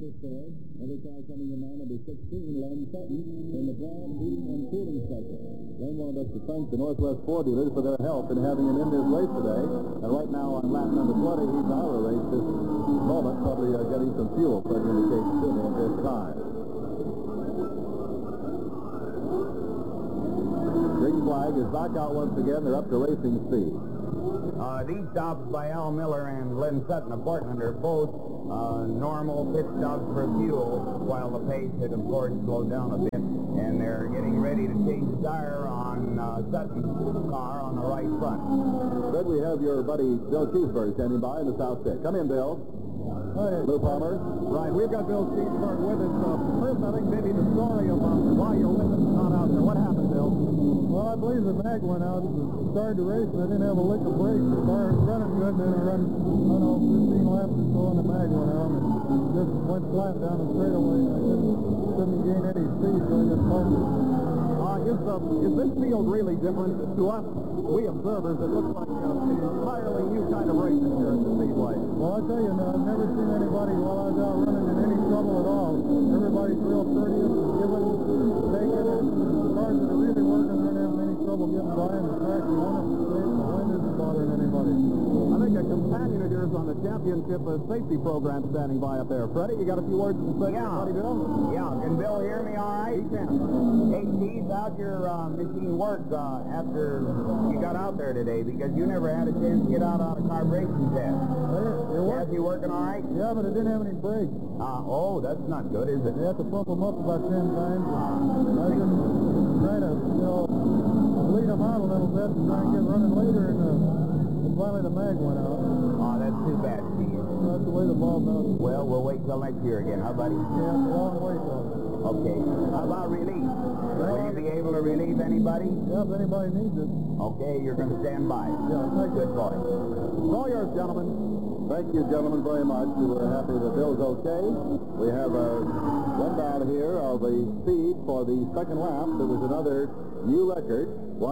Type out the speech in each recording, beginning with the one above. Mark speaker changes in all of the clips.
Speaker 1: number 4. Another car coming in now, number 16, Len Sutton, in the Brown Heating and Cooling Special. Len wanted us to thank the Northwest Ford dealers for their help in having him in this race today. And right now on lap number 20, he's out of the race this moment, probably getting some fuel, so he indicates to me at this time. Green flag is back out once again. They're up to racing speed.
Speaker 2: These stops by Al Miller and Len Sutton of Portland are both normal pit stops for fuel, while the pace had, of course, slowed down a bit, and they're getting ready to change the tire on Sutton's car on the right front.
Speaker 1: Good, we have your buddy Bill Cheeseburg standing by in the south pit. Come in, Bill.
Speaker 3: Hey.
Speaker 1: Lou Palmer.
Speaker 3: Right, we've got Bill Cheeseburg with us. First, I think maybe the story about why your limit's not out there. What happened, Bill? Well, I believe the mag went out. It started the race, and I didn't have a lick of brakes. The car was running good, and then I run, 15 laps or so, and the mag went out, and just went flat down the straightaway. I couldn't gain any speed, so I just focused. Is this field really different? To us, we observers, it looks like an entirely new kind of race this year at the Speedway. Well, I tell you, I've never seen anybody while I was out running in any trouble at all. Everybody's real courteous, giving, taking, and the cars that are really working aren't having any trouble getting by, and the track's wonderful shape, and the wind isn't bothering anybody. I think a companion of yours on the championship safety program standing by up there. Freddie, you got a few words to say to everybody, Bill?
Speaker 2: Yeah, can Bill hear me all right?
Speaker 3: He can.
Speaker 2: Hey, tease out your machine work after you got out there today, because you never had a chance to get out on a carburation test. Is he working all right?
Speaker 3: Yeah, but it didn't have any brakes.
Speaker 2: Oh, that's not good, is it?
Speaker 3: You have to pump them up about 10 times. I just trying to, lead them out a little bit and try and get running later, and finally the mag went out.
Speaker 2: Oh, that's too bad, Steve.
Speaker 3: That's the way the ball goes.
Speaker 2: Well, we'll wait till next year again, huh, buddy?
Speaker 3: Yeah, it's a long way, though.
Speaker 2: Okay. How about relief? Will you be able to relieve anybody?
Speaker 3: Yeah, if anybody needs it.
Speaker 2: Okay, you're going to stand by.
Speaker 3: Yeah, thank you.
Speaker 2: Good boy.
Speaker 3: All yours, gentlemen.
Speaker 1: Thank you, gentlemen, very much. We were happy that Bill's okay. We have a rundown here of the speed for the second lap. There was another new record,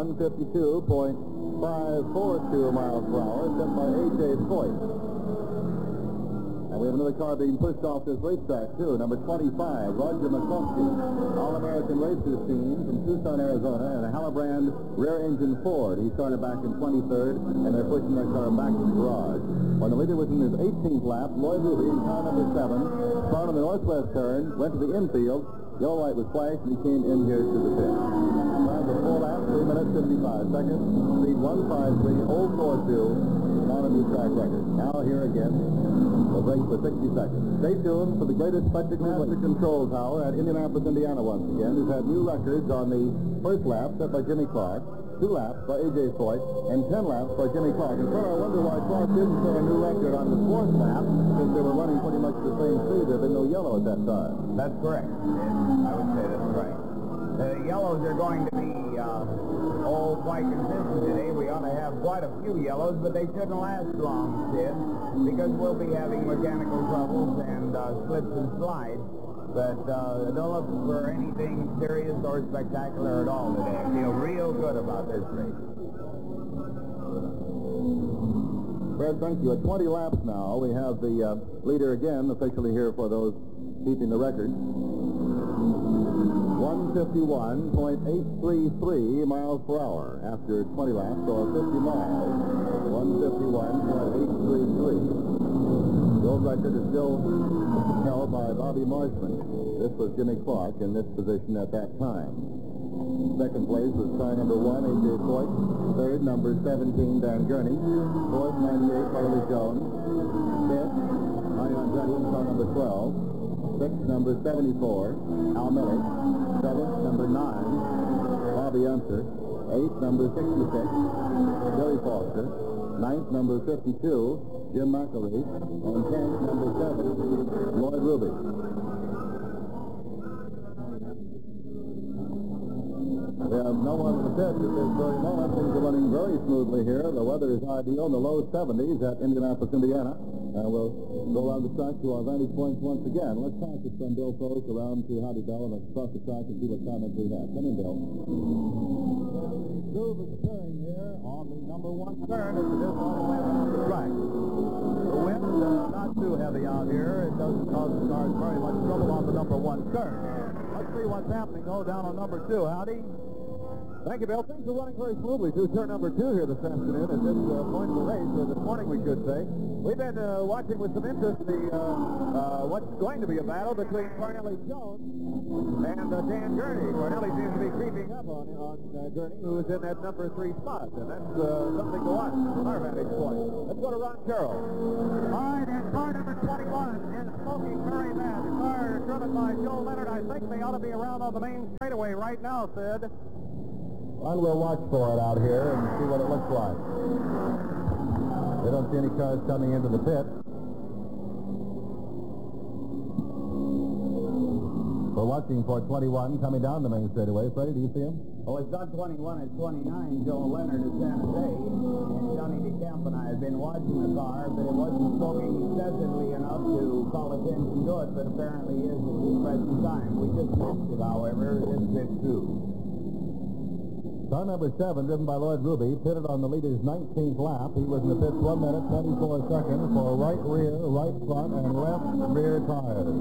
Speaker 1: 152.542 miles per hour, set by A.J. Foyt. And we have another car being pushed off this racetrack, too, number 25, Roger McCluskey, All-American Racers team from Tucson, Arizona, and a Hallebrand rear-engine Ford. He started back in 23rd, and they're pushing their car back to the garage. When the leader was in his 18th lap, Lloyd Ruby in car number 7, started on the northwest turn, went to the infield, yellow light was flashed, and he came in here to the pit. Time for 4 laps, 3 minutes, 55 seconds, speed 153.042, now a new track record. Now here again, we'll break for 60 seconds. Stay tuned for the greatest spectacle Master Control Tower at Indianapolis, Indiana once again, who's had new records on the first lap set by Jimmy Clark, 2 laps by A.J. Foyt, and 10 laps by Jimmy Clark. And so I wonder why Clark didn't set a new record on the 4th lap, since they were running pretty much the same speed. There had been no yellow at that time.
Speaker 2: That's correct. I would say that's right. The yellows are going to be, quite consistent today. We ought to have quite a few yellows, but they shouldn't last long, Sid, because we'll be having mechanical troubles and slips and slides. But don't look for anything serious or spectacular at all today. I feel real good about this race.
Speaker 1: Fred, thank you. At 20 laps now, we have the leader again officially here for those keeping the record. 151.833 miles per hour after 20 laps, or 50 miles, 151.833. The old record is still held by Bobby Marshman. This was Jimmy Clark in this position at that time. Second place was car number 1, A.J. Foyt. Third, number 17, Dan Gurney. Fourth, 98, Charlie Jones. Fifth, Mario Andretti in car number 12. Sixth, number 74, Al Miller. Seventh, number 9, Bobby Unser. Eighth, number 66, Jerry Foster. Ninth, number 52, Jim McElreath. And 10th, number 7, Lloyd Ruby. We have no one in the pit at this very moment. Things are running very smoothly here. The weather is ideal in the low 70s at Indianapolis, Indiana. And we'll go around the track to our vantage points once again. Let's pass it from Bill Post around to Howdy Bell and across the track and see what comments we have. Come in, Bill.
Speaker 3: Groove is occurring here on the number 1 turn as it is all the way around the track. The wind not too heavy out here. It doesn't cause the cars very much trouble on the number 1 turn. Let's see what's happening, though, down on number 2. Howdy. Thank you, Bill. Things are running very smoothly through turn number 2 here this afternoon at this point of the race, or this morning, we should say. We've been watching with some interest what's going to be a battle between Cornelius Jones and Dan Gurney. Cornelius seems to be creeping up on Gurney, who's in that number 3 spot, and that's something to watch from our vantage point. Let's go to Ron Carroll. All right, and car number 21 is smoking very bad. The car driven by Joe Leonard. I think they ought to be around on the main straightaway right now, Sid.
Speaker 1: Well, we'll watch for it out here and see what it looks like. They don't see any cars coming into the pit. We're watching for 21 coming down the main straightaway. Freddie, do you see him?
Speaker 2: Oh, it's not 21, it's 29. Joe Leonard of San Jose. And Johnny DeCamp and I have been watching the car, but it wasn't smoking excessively enough to call attention to it, but apparently is at the present time. We just missed it, however. This fit through.
Speaker 1: Car number 7, driven by Lloyd Ruby, pitted on the leader's 19th lap. He was in the pits 1 minute, 24 seconds for right rear, right front, and left rear tires.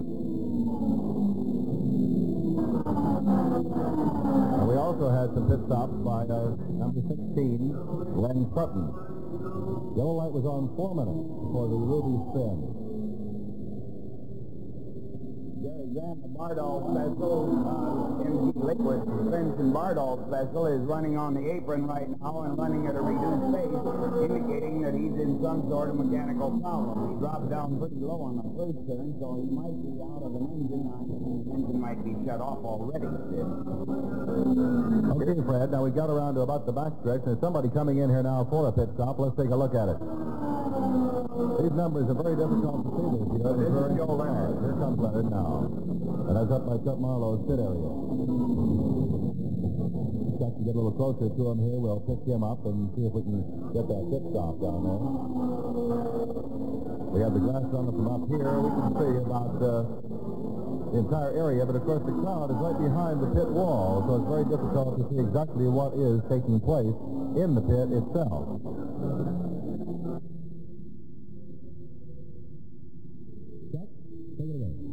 Speaker 1: And we also had some pit stops by number 16, Len Sutton. Yellow light was on 4 minutes for the Ruby spin.
Speaker 2: Gary Grant, the Bardol special, MG Liquid Suspension Bardol special, is running on the apron right now and running at a reduced pace, indicating that he's in some sort of mechanical problem. He dropped down pretty low on the first turn, so he might be out of an engine. The engine might be shut off already.
Speaker 1: Okay, Fred, now we got around to about the backstretch. There's somebody coming in here now for a pit stop. Let's take a look at it. These numbers are very difficult to see this year.
Speaker 2: This is Joe Leonard.
Speaker 1: Here comes Leonard now. And that's up by Chuck Marlowe's pit area. Chuck can get a little closer to him here. We'll pick him up and see if we can get that pit stop down there. We have the glass on it from up here. We can see about the entire area, but of course the crowd is right behind the pit wall, so it's very difficult to see exactly what is taking place in the pit itself.